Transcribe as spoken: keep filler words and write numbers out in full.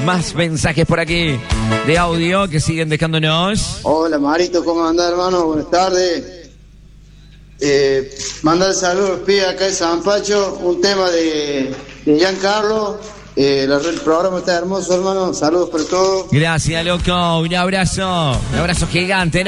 más mensajes por aquí de audio que siguen dejándonos. Hola Marito, ¿cómo andás, hermano? Buenas tardes. Eh, mandar saludos, pide acá en San Pacho, un tema de, de Giancarlo. Eh, la, el programa está hermoso, hermano. Saludos por todo. Gracias, loco. Un abrazo. Un abrazo gigante.